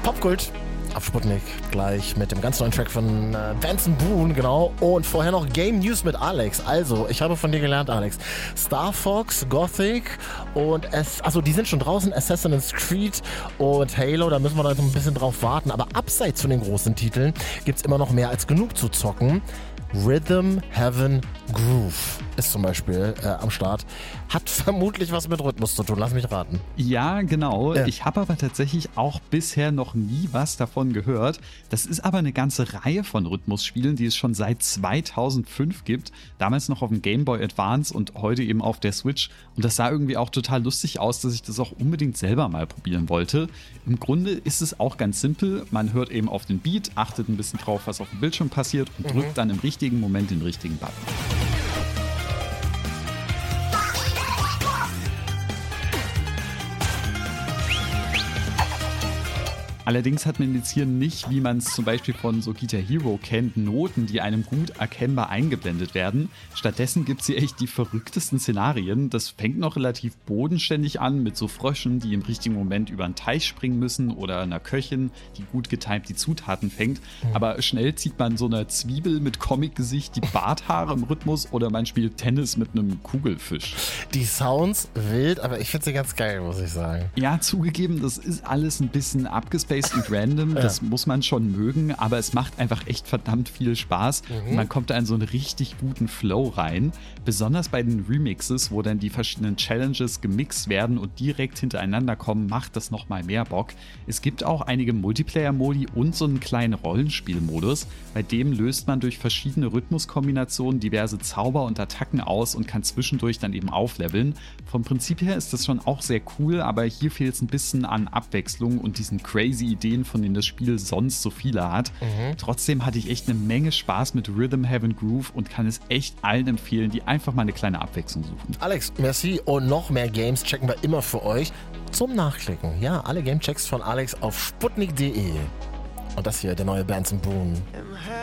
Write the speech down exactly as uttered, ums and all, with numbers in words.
Popkult auf Sputnik, gleich mit dem ganz neuen Track von äh, Benson Boone, genau. Und vorher noch Game News mit Alex. Also, ich habe von dir gelernt, Alex. Star Fox, Gothic und es, also die sind schon draußen, Assassin's Creed und Halo, da müssen wir noch ein bisschen drauf warten. Aber abseits von den großen Titeln gibt es immer noch mehr als genug zu zocken. Rhythm Heaven Groove ist zum Beispiel äh, am Start. Hat vermutlich was mit Rhythmus zu tun, lass mich raten. Ja, genau. Ja. Ich habe aber tatsächlich auch bisher noch nie was davon gehört. Das ist aber eine ganze Reihe von Rhythmusspielen, die es schon seit zweitausendfünf gibt. Damals noch auf dem Game Boy Advance und heute eben auf der Switch. Und das sah irgendwie auch total lustig aus, dass ich das auch unbedingt selber mal probieren wollte. Im Grunde ist es auch ganz simpel. Man hört eben auf den Beat, achtet ein bisschen drauf, was auf dem Bildschirm passiert und Mhm. drückt dann im richtigen Moment den richtigen Button. Allerdings hat man jetzt hier nicht, wie man es zum Beispiel von so Guitar Hero kennt, Noten, die einem gut erkennbar eingeblendet werden. Stattdessen gibt es hier echt die verrücktesten Szenarien. Das fängt noch relativ bodenständig an mit so Fröschen, die im richtigen Moment über einen Teich springen müssen oder einer Köchin, die gut getimt die Zutaten fängt. Mhm. Aber schnell zieht man so einer Zwiebel mit Comic-Gesicht die Barthaare im Rhythmus oder man spielt Tennis mit einem Kugelfisch. Die Sounds wild, aber ich finde sie ganz geil, muss ich sagen. Ja, zugegeben, das ist alles ein bisschen abgespaced und random, das ja. muss man schon mögen, aber es macht einfach echt verdammt viel Spaß. Mhm. Man kommt da in so einen richtig guten Flow rein, besonders bei den Remixes, wo dann die verschiedenen Challenges gemixt werden und direkt hintereinander kommen, macht das nochmal mehr Bock. Es gibt auch einige Multiplayer-Modi und so einen kleinen Rollenspielmodus, bei dem löst man durch verschiedene Rhythmuskombinationen diverse Zauber und Attacken aus und kann zwischendurch dann eben aufleveln. Vom Prinzip her ist das schon auch sehr cool, aber hier fehlt es ein bisschen an Abwechslung und diesen crazy Ideen, von denen das Spiel sonst so viele hat. Mhm. Trotzdem hatte ich echt eine Menge Spaß mit Rhythm Heaven Groove und kann es echt allen empfehlen, die einfach mal eine kleine Abwechslung suchen. Alex, merci und noch mehr Games checken wir immer für euch zum Nachklicken. Ja, alle Gamechecks von Alex auf sputnik punkt de. Und das hier, der neue Benson Boone.